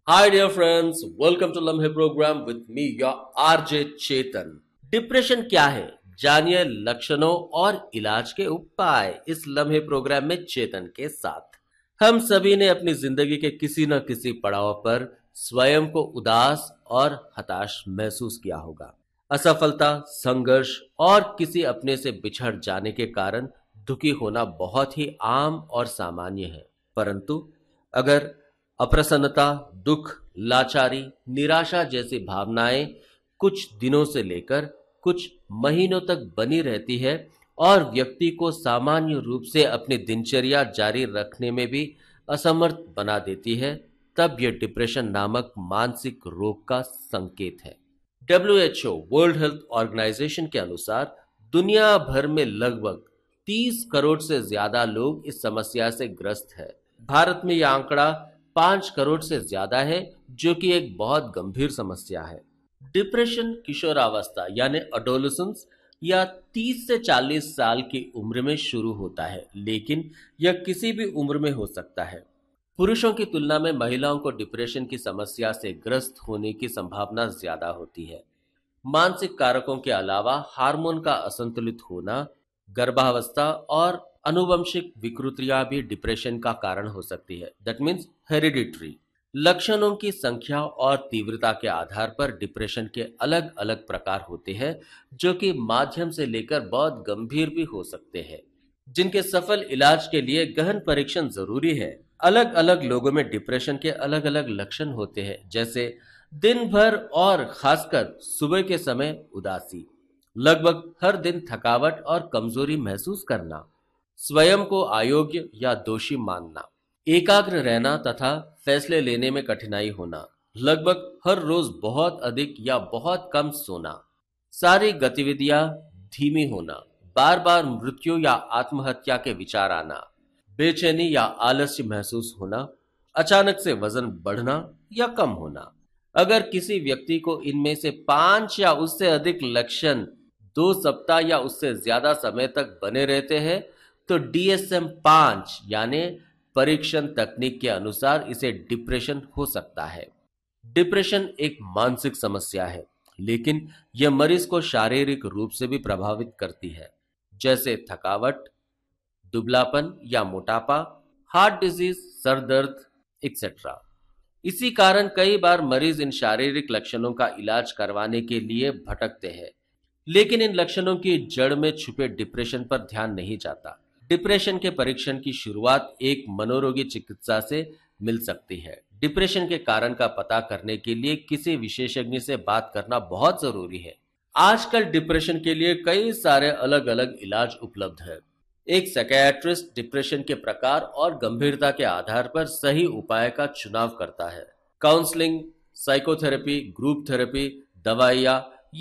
Hi, dear friends. Welcome to लम्हे program with me, your RJ Chetan. Depression क्या है? जानिए लक्षणों और इलाज के उपाय इस लम्हे प्रोग्राम में चेतन के साथ. हम सभी ने अपनी जिंदगी के किसी न किसी पड़ाव पर स्वयं को उदास और हताश महसूस किया होगा. असफलता, संघर्ष और किसी अपने से बिछड़ जाने के कारण दुखी होना बहुत ही आम और सामान्य है. परंतु अगर अप्रसन्नता, दुख, लाचारी, निराशा जैसी भावनाएं कुछ दिनों से लेकर कुछ महीनों तक बनी रहती है और व्यक्ति को सामान्य रूप से अपनी दिनचर्या जारी रखने में भी असमर्थ बना देती है, तब यह डिप्रेशन नामक मानसिक रोग का संकेत है. WHO वर्ल्ड हेल्थ ऑर्गेनाइजेशन के अनुसार दुनिया भर में लगभग 30 करोड़ से ज्यादा लोग इस समस्या से ग्रस्त है. भारत में यह आंकड़ा 5 करोड़ से ज्यादा है, जो कि एक बहुत गंभीर समस्या है. डिप्रेशन किशोरावस्था यानी अडोलेसेंस या 30 से 40 साल की उम्र में शुरू होता है, लेकिन यह किसी भी उम्र में हो सकता है. पुरुषों की तुलना में महिलाओं को डिप्रेशन की समस्या से ग्रस्त होने की संभावना ज्यादा होती है. मानसिक कारकों के अलावा हार्मोन का असंतुलित होना, गर्भावस्था और आनुवंशिक विकृतियां भी डिप्रेशन का कारण हो सकती है. That means hereditary. लक्षणों की संख्या और तीव्रता के आधार पर डिप्रेशन के अलग अलग प्रकार होते हैं, जो कि माध्यम से लेकर बहुत गंभीर भी हो सकते हैं, जिनके सफल इलाज के लिए गहन परीक्षण जरूरी है. अलग अलग लोगों में डिप्रेशन के अलग अलग लक्षण होते हैं, जैसे दिन भर और खासकर सुबह के समय उदासी, लगभग हर दिन थकावट और कमजोरी महसूस करना, स्वयं को अयोग्य या दोषी मानना, एकाग्र रहना तथा फैसले लेने में कठिनाई होना, लगभग हर रोज बहुत अधिक या बहुत कम सोना, सारी गतिविधियां धीमी होना, बार बार मृत्यु या आत्महत्या के विचार आना, बेचैनी या आलस्य महसूस होना, अचानक से वजन बढ़ना या कम होना. अगर किसी व्यक्ति को इनमें से 5 या उससे अधिक लक्षण 2 सप्ताह या उससे ज्यादा समय तक बने रहते हैं, तो DSM-5 यानी परीक्षण तकनीक के अनुसार इसे डिप्रेशन हो सकता है. डिप्रेशन एक मानसिक समस्या है, लेकिन यह मरीज को शारीरिक रूप से भी प्रभावित करती है, जैसे थकावट, दुबलापन या मोटापा, हार्ट डिजीज, सर दर्द, एक्सेट्रा. इसी कारण कई बार मरीज इन शारीरिक लक्षणों का इलाज करवाने के लिए भटकते हैं, लेकिन इन लक्षणों की जड़ में छुपे डिप्रेशन पर ध्यान नहीं जाता. डिप्रेशन के परीक्षण की शुरुआत एक मनोरोगी चिकित्सा से मिल सकती है. डिप्रेशन के कारण का पता करने के लिए किसी विशेषज्ञ से बात करना बहुत जरूरी है. आजकल डिप्रेशन के लिए कई सारे अलग अलग इलाज उपलब्ध है. एक साइकियाट्रिस्ट डिप्रेशन के प्रकार और गंभीरता के आधार पर सही उपाय का चुनाव करता है. काउंसलिंग, साइकोथेरेपी, ग्रुप थेरेपी, दवाइयां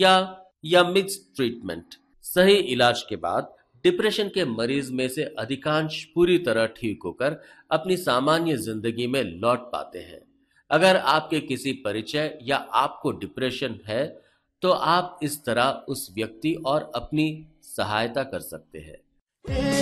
या मिक्स्ड ट्रीटमेंट. सही इलाज के बाद डिप्रेशन के मरीज में से अधिकांश पूरी तरह ठीक होकर अपनी सामान्य जिंदगी में लौट पाते हैं. अगर आपके किसी परिचय या आपको डिप्रेशन है, तो आप इस तरह उस व्यक्ति और अपनी सहायता कर सकते हैं.